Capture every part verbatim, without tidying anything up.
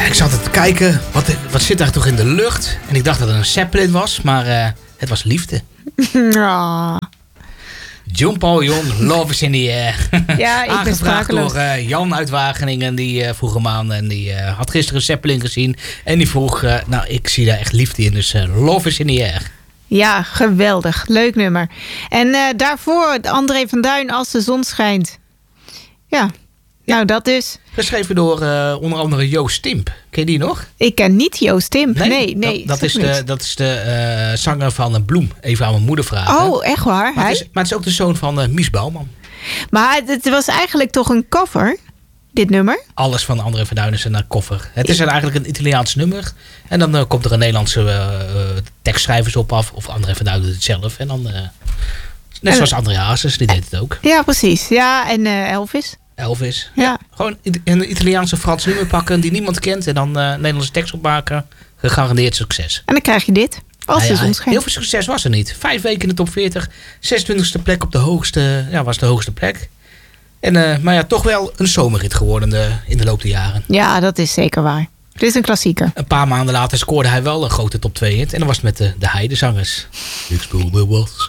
ik zat te kijken, wat, wat zit daar toch in de lucht? En ik dacht dat het een Zeppelin was, maar uh, het was liefde. Oh. John Paul Jong, Love is in the Air. Ja, ik ben Aangevraagd door uh, Jan uit Wageningen. Die uh, vroeg hem aan en die uh, had gisteren Zeppelin gezien. En die vroeg, uh, nou ik zie daar echt liefde in. Dus uh, Love is in the Air. Ja, geweldig. Leuk nummer. En uh, daarvoor André van Duin, Als de zon schijnt. Ja, ja. Nou dat dus. Geschreven door uh, onder andere Joost Timp. Ken je die nog? Ik ken niet Joost Timp. Nee, nee. nee dat, dat, is de, dat is de uh, zanger van uh, Bloem. Even aan mijn moeder vragen. Oh, echt waar? Maar, Hij? het, is, maar het is ook de zoon van uh, Mies Bouwman. Maar het was eigenlijk toch een cover, dit nummer? Alles van André van Duin is een cover. Het is eigenlijk een Italiaans nummer. En dan uh, komt er een Nederlandse uh, uh, tekstschrijvers op af. Of André van Duin doet het zelf. En dan, uh, net en, zoals André Hazes, die deed het ook. Ja, precies. Ja, en uh, Elvis. Elvis. Ja. Ja, gewoon een Italiaanse Frans nummer pakken die niemand kent. En dan uh, Nederlandse tekst opmaken. Gegarandeerd succes. En dan krijg je dit. Als nou de ja, zon schijnt. heel veel succes was er niet. Vijf weken in de top veertig. zesentwintigste plek op de hoogste. Ja, was de hoogste plek. En, uh, maar ja, toch wel een zomerhit geworden de, in de loop der jaren. Ja, dat is zeker waar. Het is een klassieker. Een paar maanden later scoorde hij wel een grote top twee hit. En dan was het met de, de Heidezangers. Ik speelde was.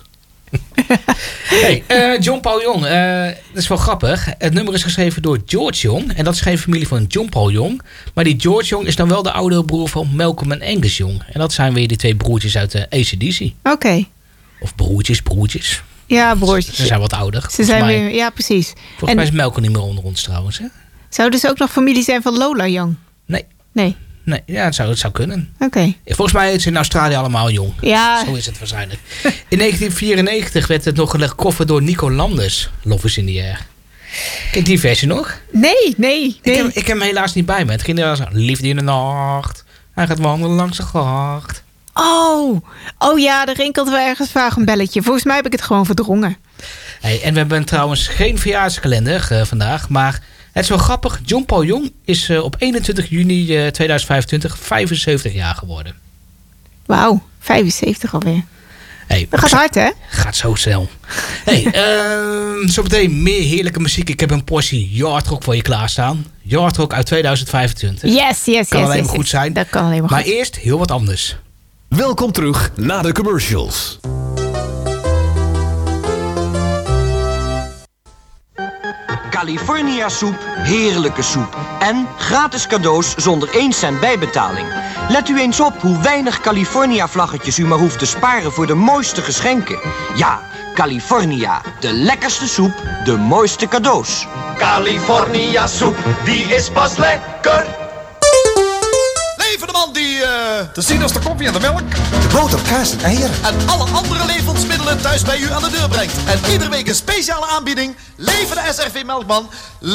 Hey, uh, John Paul Jong. Uh, dat is wel grappig. Het nummer is geschreven door George Jong. En dat is geen familie van John Paul Jong. Maar die George Jong is dan wel de oudere broer van Malcolm en Angus Jong. En dat zijn weer die twee broertjes uit de A C D C. Oké. Okay. Of broertjes, broertjes. Ja, broertjes. Ze zijn wat ouder. Ze zijn weer, ja, precies. Volgens en, mij is Malcolm niet meer onder ons trouwens. Hè? Zou dus ook nog familie zijn van Lola Young? Nee. Nee. Nee, ja, het zou, het zou kunnen. Oké. Okay. Volgens mij is het in Australië allemaal jong. Ja. Zo is het waarschijnlijk. In negentien vierennegentig werd het nog gecoverd door Nico Landers. Love is in the Air. Ken je die versie nog? Nee, nee. nee. Ik, heb, ik heb hem helaas niet bij me. Het ging er zo. Liefde in de nacht. Hij gaat wandelen langs de gracht. Oh. Oh ja, er rinkelt wel ergens vaag een belletje. Volgens mij heb ik het gewoon verdrongen. Hey, en we hebben trouwens geen verjaarskalender uh, vandaag. Maar het is wel grappig. John Paul Jong is uh, op eenentwintig juni tweeduizend vijfentwintig vijfenzeventig jaar geworden. Wauw, vijfenzeventig alweer. Hey, dat gaat hard, hè? Gaat zo snel. Hey, uh, zometeen meer heerlijke muziek. Ik heb een portie Yardrock voor je klaarstaan. Yardrock uit tweeduizend vijfentwintig. Yes, yes, kan yes. alleen yes, maar goed yes. zijn. Dat kan alleen maar maar goed. eerst heel wat anders. Welkom terug na de commercials. California soep, heerlijke soep. En gratis cadeaus zonder één cent bijbetaling. Let u eens op hoe weinig California vlaggetjes u maar hoeft te sparen voor de mooiste geschenken. Ja, California, de lekkerste soep, de mooiste cadeaus. California soep, die is pas lekker. Leven de man die uh, de sinaasappels, de koffie en de melk, de boter, kaas en eieren en alle andere levensmiddelen thuis bij u aan de deur brengt. En iedere week een speciale aanbieding. Leven de S R V Melkman.